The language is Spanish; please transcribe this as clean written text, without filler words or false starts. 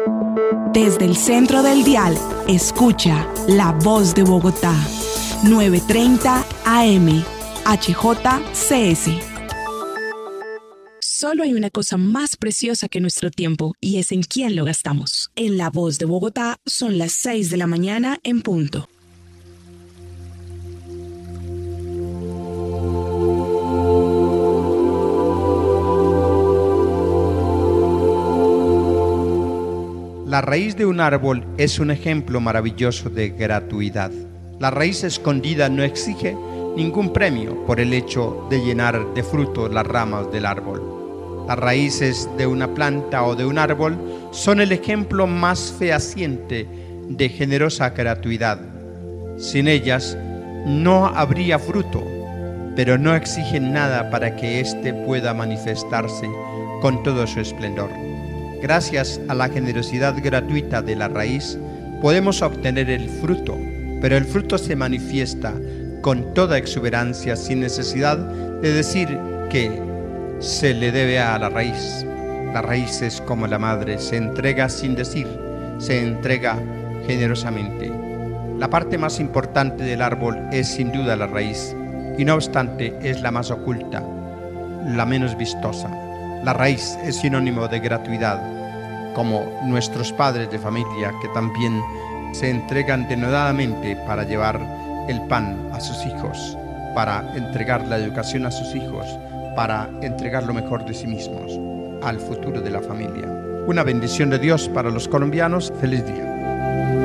Desde el centro del dial, escucha La Voz de Bogotá, 9:30 AM, HJCS. Solo hay una cosa más preciosa que nuestro tiempo, y es en quién lo gastamos. En La Voz de Bogotá son las 6 de la mañana en punto. La raíz de un árbol es un ejemplo maravilloso de gratuidad. La raíz escondida no exige ningún premio por el hecho de llenar de fruto las ramas del árbol. Las raíces de una planta o de un árbol son el ejemplo más fehaciente de generosa gratuidad. Sin ellas no habría fruto, pero no exigen nada para que éste pueda manifestarse con todo su esplendor. Gracias a la generosidad gratuita de la raíz, podemos obtener el fruto, pero el fruto se manifiesta con toda exuberancia sin necesidad de decir que se le debe a la raíz. La raíz es como la madre, se entrega sin decir, se entrega generosamente. La parte más importante del árbol es sin duda la raíz, y no obstante es la más oculta, la menos vistosa. La raíz es sinónimo de gratuidad, como nuestros padres de familia que también se entregan denodadamente para llevar el pan a sus hijos, para entregar la educación a sus hijos, para entregar lo mejor de sí mismos al futuro de la familia. Una bendición de Dios para los colombianos. Feliz día.